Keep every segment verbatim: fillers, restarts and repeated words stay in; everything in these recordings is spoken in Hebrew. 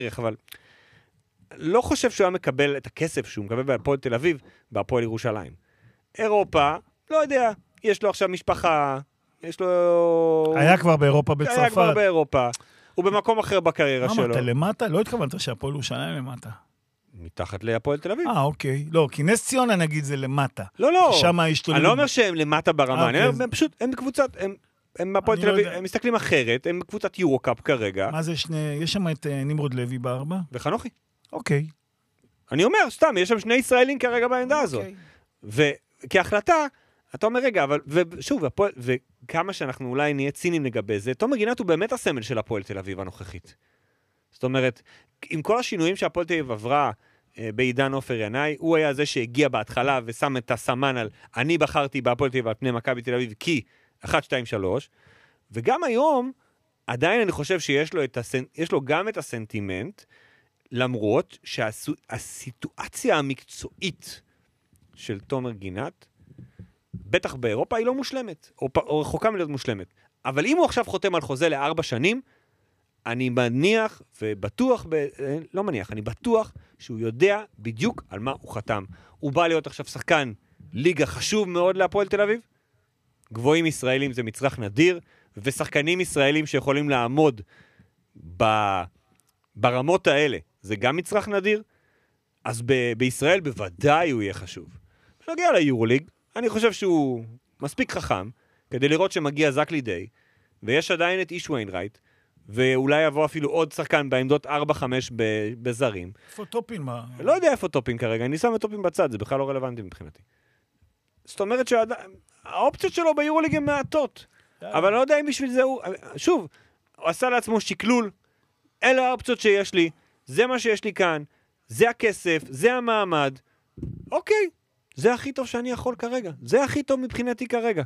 אבל לא חושב שהוא היה מקבל את הכסף שהוא מקבל בהפועל תל אביב, בהפועל ירושלים. אירופה, לא יודע, יש לו עכשיו משפחה, יש לו... היה כבר באירופה בצרפת. היה כבר באירופה. הוא במקום אחר בקריירה שלו. אמרת, למטה? לא התכוונת שהפועל ירושלים למטה. מתחת להפועל תל אביב. אה, אוקיי. לא, כי נס ציונה נגיד זה למטה. לא, לא. שם יש... אני לא אומר שהם למטה ברמה, אני אומר, הם פשוט, הם בקבוצת, הם בהפועל תל אביב, הם מסתכלים אחרת, הם בקבוצת יורו-קאפ כרגע. מה זה שני... יש שם את נמרוד לוי בארבע? וחנוכי. אוקיי. אני אומר, סתם, יש שם שני ישראלים כרגע בעמדה הזאת. וכהחלטה, אתה אומר, רגע, אבל, ושוב, וכמה שאנחנו אולי נהיה צינים לגבי זה, תומר גינת הוא באמת הסמל של הפועל תל אביב הנוכחית. זאת אומרת, עם כל השינויים שהפועל תל אביב עברה בעידן עופר ינאי, הוא היה זה שהגיע בהתחלה ושם את הסמן על, אני בחרתי בהפועל תל אביב על פני מכבי תל אביב, כי אחת, שתיים, שלוש, וגם היום, עדיין אני חושב שיש לו, את הסנ... יש לו גם את הסנטימנט, למרות שהסיטואציה המקצועית של תומר גינת, בטח באירופה היא לא מושלמת, או, או רחוקה מלהיות מושלמת. אבל אם הוא עכשיו חותם על חוזה לארבע שנים, אני מניח ובטוח, ב... לא מניח, אני בטוח שהוא יודע בדיוק על מה הוא חתם. הוא בא להיות עכשיו שחקן ליגה חשוב מאוד להפועל תל אביב. גבוהים ישראלים זה מצרך נדיר, ושחקנים ישראלים שיכולים לעמוד ב... ברמות האלה, זה גם מצרך נדיר. אז ב... בישראל בוודאי הוא יהיה חשוב. נגיע ליורוליג, אני חושב שהוא מספיק חכם, כדי לראות שמגיע זק לידי, ויש עדיין את איש ויינרייט, ואולי יבוא אפילו עוד שחקן בעמדות ארבע חמש בזרים. איפה טופין? מה? לא יודע איפה טופין כרגע, אני שם את טופין בצד, זה בכלל לא רלוונטי מבחינתי. זאת אומרת שהאופציות שלו ביורוליג הן מעטות, אבל אני לא יודע אם בשביל זה הוא, שוב, הוא עשה לעצמו שקלול, אלה האופציות שיש לי, זה מה שיש לי כאן, זה הכסף, זה המעמד, אוקיי, זה הכי טוב שאני יכול כרגע, זה הכי טוב מבחינתי כרגע.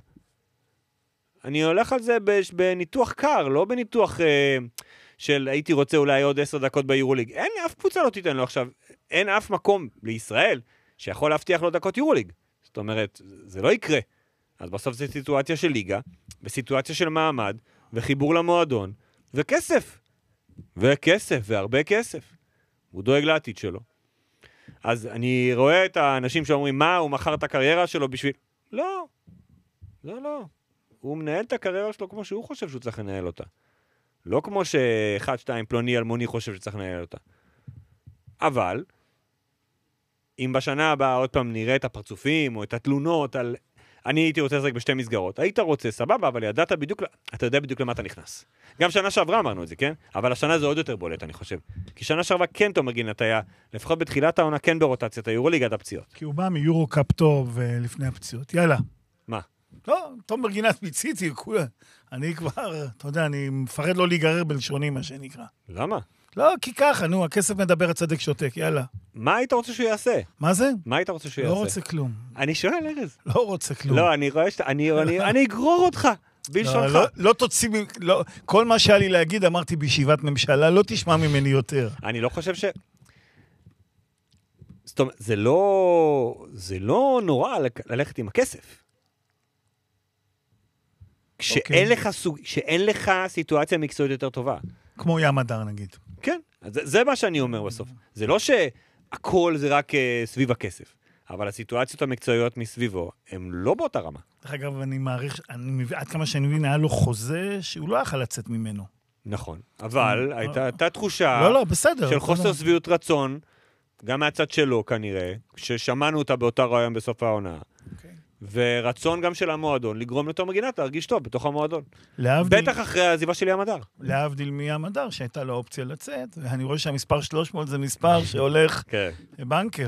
אני הולך על זה בניתוח קר, לא בניתוח אה, של הייתי רוצה אולי עוד עשר דקות ביורוליג. אין, אף קבוצה לא תיתן לו עכשיו, אין אף מקום לישראל שיכול להבטיח לו דקות יורוליג. זאת אומרת, זה לא יקרה. אז בסוף זה סיטואציה של ליגה, וסיטואציה של מעמד, וחיבור למועדון, וכסף. וכסף, והרבה כסף. הוא דואג לעתיד שלו. אז אני רואה את האנשים שאומרים, מה, הוא מכר את הקריירה שלו בשביל... לא, לא, לא. הוא מנהל את הקריירה שלו כמו שהוא חושב שהוא צריך לנהל אותה. לא כמו שאחד, שתיים, פלוני אלמוני חושב שצריך לנהל אותה. אבל, אם בשנה הבאה עוד פעם נראה את הפרצופים או את התלונות על... אני הייתי רוצה לזרק בשתי מסגרות. היית רוצה, סבבה, אבל ידעת בדיוק... אתה יודע בדיוק למה אתה נכנס. גם שנה שעברה אמרנו את זה, כן? אבל השנה זה עוד יותר בולט, אני חושב. כי שנה שעברה כן תומר גינת היה, לפחות בתחילת העונה כן ברוטציית היורוליג עד הפציעות. כי הוא בא מיורו-קאפ טוב לפני הפציעות. יאללה. מה? לא, תומר גינת מיציתי, כולה. אני כבר, אתה יודע, אני מפחד לא להיגרר בלשוני, מה שנקרא. למה? לא, כי ככה, נו, הכסף מדבר, הצדק שותק, יאללה. מה היית רוצה שהוא יעשה? מה זה? מה היית רוצה שהוא לא יעשה? רוצה כלום. אני שואל, ארז. לא רוצה כלום. לא, אני רואה שאתה, אני, אני, אני אגרור אותך, בלשונך. לא, לא, לא תוציא, לא, כל מה שהיה לי להגיד, אמרתי בישיבת ממשלה, לא תשמע ממני יותר. אני לא חושב ש... זאת אומרת, זה לא, זה לא נורא ללכת עם הכסף. כשאין לך סוג, כשאין לך סיטואציה מקצועית יותר טובה. כמו ים הדר, נגיד. כן, זה, זה מה שאני אומר בסוף. זה לא שהכל זה רק uh, סביב הכסף, אבל הסיטואציות המקצועיות מסביבו, הן לא באותה רמה. דרך אגב, אני מעריך, אני מבין, עד כמה שאני מבין, היה לו חוזה שהוא לא יכול לצאת ממנו. נכון, אבל הייתה, הייתה תחושה לא, לא, בסדר, של חוסר סביעות רצון, גם מהצד שלו כנראה, ששמענו אותה באותה רעיון בסוף העונה. אוקיי. ורצון גם של המועדון, לגרום לתומר גינת להרגיש טוב בתוך המועדון. להבדיל... בטח אחרי העזיבה של ים הדר. להבדיל מים הדר, שהייתה לו אופציה לצאת, ואני רואה שהמספר שלוש מאות זה מספר שהולך לבנקר.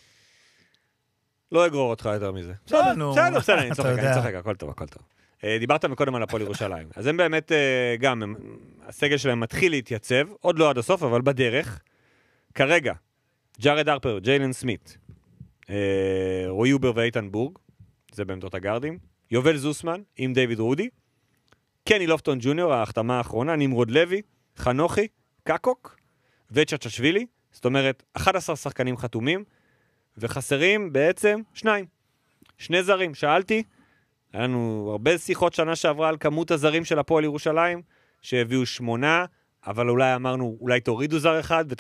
לא אגרור אותך יותר מזה. בסדר, בסדר, בסדר, אני צוחק, אני צוחק, הכל טוב, הכל טוב. דיברת מקודם על הפועל ירושלים. אז הם באמת גם, הסגל שלהם מתחיל להתייצב, עוד לא עד הסוף, אבל בדרך. כרגע, ג'ארד הרפר, ג'יילן סמית, רועי יובר ואיתן בורג, זה בעמדות הגארדים, יובל זוסמן עם דיוויד רודי, קני לופטון ג'וניור, ההחתמה האחרונה, נמרוד לוי, חנוכי, קקוק וצ'צ'שווילי, זאת אומרת, אחד עשר שחקנים חתומים, וחסרים בעצם שניים. שני זרים. שאלתי, היה לנו הרבה שיחות שנה שעברה על כמות הזרים של הפועל ירושלים, שהביאו שמונה אבל אולי אמרנו, אולי תורידו זר אחד,